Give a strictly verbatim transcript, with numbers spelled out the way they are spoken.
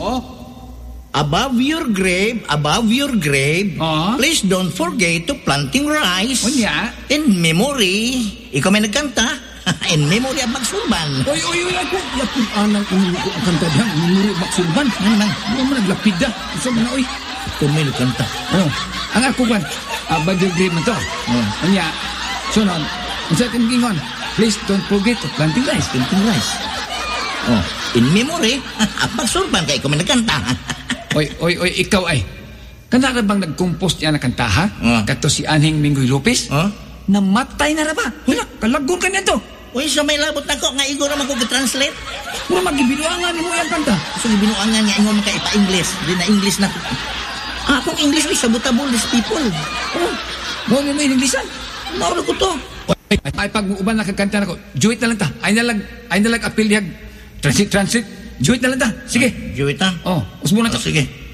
Oo. Above your grave, above your grave, Oo. please don't forget to planting rice. Unya. In memory, ikaw may nagkanta, in memory of Magsulban. Oy, oy, oy, ako. Yakong anang inulit ko ang kanta diyan. Minuri Baksulban. Ano man? Ano man naglapid na. Isa mo na, oy. Ikaw may nagkanta. Oh, ang ako kan, above your grave man to. Oh. Unya. Sunod. Ang sa ating gingon, please don't forget to planting rice. Planting rice. Oh, in memory of Magsulban, kaya ikaw may nagkanta. Oy, oy, oy, ikaw ay. Kana ra bang nag-compose niya na kanta, ha? Ah. Kato si Anhing Minggoy Lopez? Oh? Namatay na ra ba? Wala, kalagon ka nito. Uy, sa may labot na ko, nga igor naman ko translate. Wala magibinuangan mo yung kanta. So, binuangan nga ingon ka ipa-English. Di na English na. Ah, akong English, uy, sabotable these people. Oh, mo mo may Inglesan. Mauro ko to. Ay, ay pag muuban na kagkanta na ko, juit na lang ta. Ay na lang, ay na lang apil diyag. Transit, transit. Juit na lang ta. Sige. Juwita. Oh, usbo na Oh, to. sige.